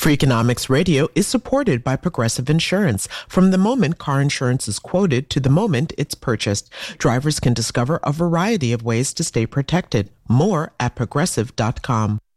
Freakonomics Radio is supported by Progressive Insurance. From the moment car insurance is quoted to the moment it's purchased, drivers can discover a variety of ways to stay protected. More at Progressive.com.